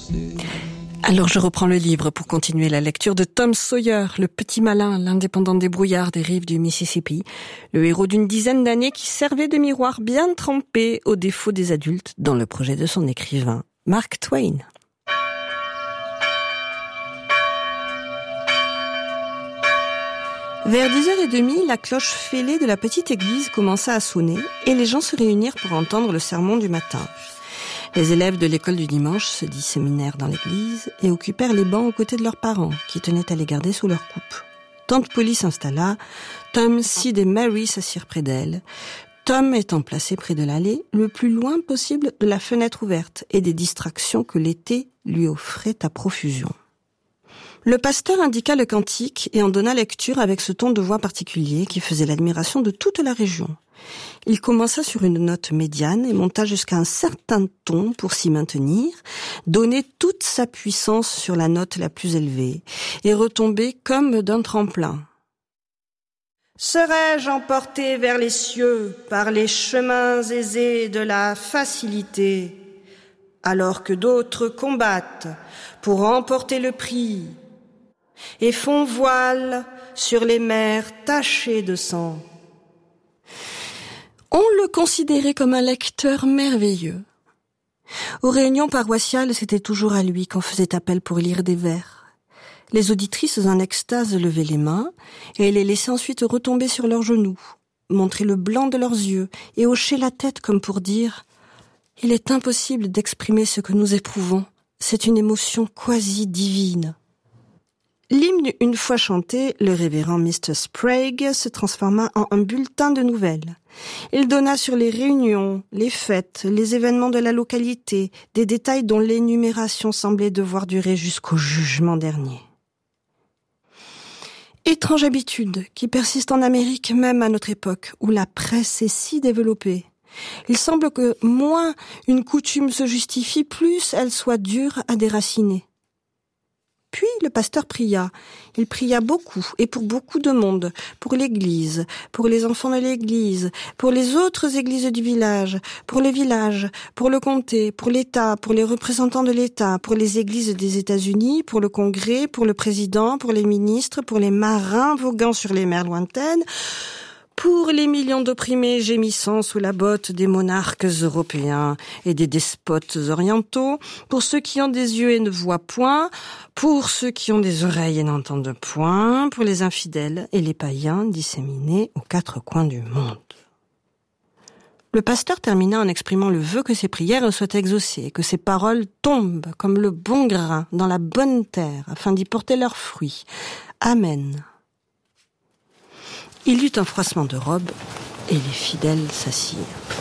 Alors je reprends le livre pour continuer la lecture de Tom Sawyer, le petit malin, l'indépendant débrouillard des rives du Mississippi, le héros d'une dizaine d'années qui servait de miroir bien trempé aux défauts des adultes dans le projet de son écrivain, Mark Twain. Vers 10h30, la cloche fêlée de la petite église commença à sonner et les gens se réunirent pour entendre le sermon du matin. Les élèves de l'école du dimanche se disséminèrent dans l'église et occupèrent les bancs aux côtés de leurs parents, qui tenaient à les garder sous leur coupe. Tante Polly s'installa, Tom, Sid et Mary s'assirent près d'elle, Tom étant placé près de l'allée, le plus loin possible de la fenêtre ouverte et des distractions que l'été lui offrait à profusion. Le pasteur indiqua le cantique et en donna lecture avec ce ton de voix particulier qui faisait l'admiration de toute la région. Il commença sur une note médiane et monta jusqu'à un certain ton pour s'y maintenir, donner toute sa puissance sur la note la plus élevée et retomber comme d'un tremplin. Serais-je emporté vers les cieux par les chemins aisés de la facilité, alors que d'autres combattent pour remporter le prix et font voile sur les mers tachées de sang. On le considérait comme un lecteur merveilleux. Aux réunions paroissiales, c'était toujours à lui qu'on faisait appel pour lire des vers. Les auditrices en extase levaient les mains et les laissaient ensuite retomber sur leurs genoux, montrer le blanc de leurs yeux et hocher la tête comme pour dire « Il est impossible d'exprimer ce que nous éprouvons. C'est une émotion quasi divine. » L'hymne, une fois chanté, le révérend Mr. Sprague se transforma en un bulletin de nouvelles. Il donna sur les réunions, les fêtes, les événements de la localité, des détails dont l'énumération semblait devoir durer jusqu'au jugement dernier. Étrange habitude qui persiste en Amérique même à notre époque, où la presse est si développée. Il semble que moins une coutume se justifie, plus elle soit dure à déraciner. Puis le pasteur pria. Il pria beaucoup et pour beaucoup de monde, pour l'église, pour les enfants de l'église, pour les autres églises du village, pour le village, pour le comté, pour l'État, pour les représentants de l'État, pour les églises des États-Unis, pour le Congrès, pour le président, pour les ministres, pour les marins voguant sur les mers lointaines, pour les millions d'opprimés gémissant sous la botte des monarques européens et des despotes orientaux, pour ceux qui ont des yeux et ne voient point, pour ceux qui ont des oreilles et n'entendent point, pour les infidèles et les païens disséminés aux quatre coins du monde. Le pasteur termina en exprimant le vœu que ses prières soient exaucées, que ses paroles tombent comme le bon grain dans la bonne terre afin d'y porter leurs fruits. Amen. Il eut un froissement de robe et les fidèles s'assirent.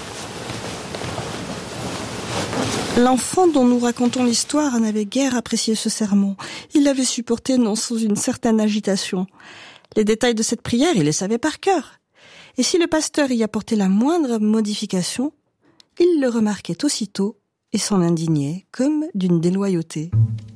L'enfant dont nous racontons l'histoire n'avait guère apprécié ce sermon. Il l'avait supporté non sans une certaine agitation. Les détails de cette prière, il les savait par cœur. Et si le pasteur y apportait la moindre modification, il le remarquait aussitôt et s'en indignait comme d'une déloyauté.